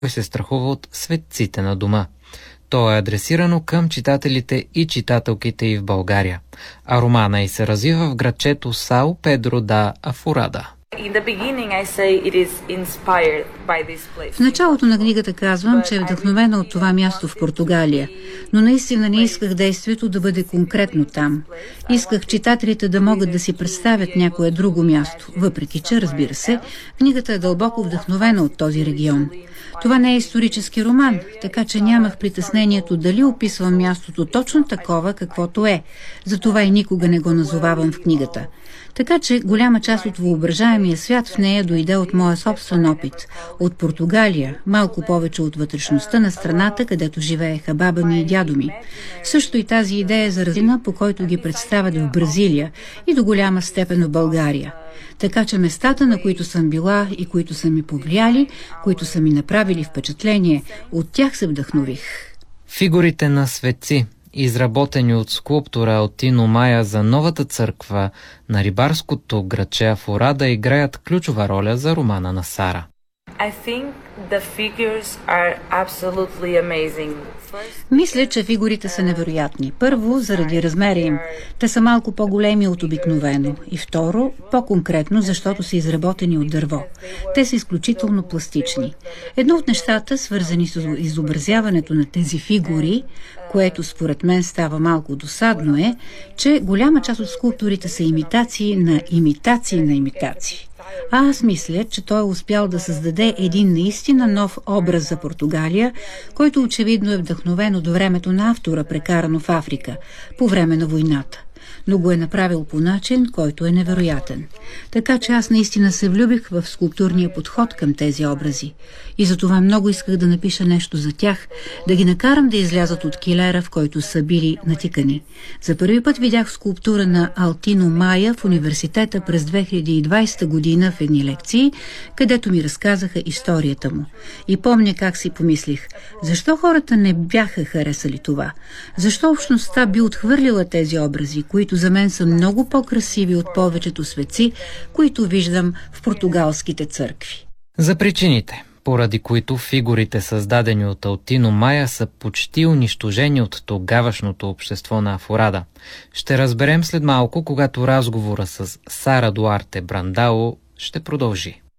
се страхува от светците на дома. То е адресирано към читателите и читателките и в България, а романа й се развива в градчето Сао Педро да Афорада. В началото на книгата казвам, че е вдъхновена от това място в Португалия, но наистина не исках действието да бъде конкретно там. Исках читателите да могат да си представят някое друго място, въпреки че, разбира се, книгата е дълбоко вдъхновена от този регион. Това не е исторически роман, така че нямах притеснението дали описвам мястото точно такова, каквото е. Затова и никога не го назовавам в книгата. Така че голяма част от въображаемия свят в нея дойде от моя собствен опит. От Португалия, малко повече от вътрешността на страната, където живееха баба ми и дядо ми. Също и тази идея е заразена, по който ги представят в Бразилия и до голяма степен в България. Така че местата, на които съм била и които са ми повлияли, които са ми направили впечатление, от тях се вдъхнових. Фигурите на светци, изработени от скулптора Алтино Мая за новата църква на рибарското градче Афорада, играят ключова роля за романа на Сара. Мисля, че фигурите са невероятни. Първо, заради размера им. Те са малко по-големи от обикновено. И второ, по-конкретно, защото са изработени от дърво. Те са изключително пластични. Едно от нещата, свързани с изобразяването на тези фигури, което според мен става малко досадно, е, че голяма част от скулптурите са имитации на имитации на имитации. А аз мисля, че той е успял да създаде един наистина нов образ за Португалия, който очевидно е вдъхновен от времето на автора, прекарано в Африка, по време на войната. Но го е направил по начин, който е невероятен. Така че аз наистина се влюбих в скулптурния подход към тези образи. И затова много исках да напиша нещо за тях, да ги накарам да излязат от килера, в който са били натикани. За първи път видях скулптура на Алтино Мая в университета през 2020 година в едни лекции, където ми разказаха историята му. И помня как си помислих, защо хората не бяха харесали това? Защо общността би отхвърлила тези образи, които за мен са много по-красиви от повечето светци, които виждам в португалските църкви? За причините, поради които фигурите, създадени от Алтино Мая, са почти унищожени от тогавашното общество на Афорада, ще разберем след малко, когато разговора с Сара Дуарте Брандао ще продължи.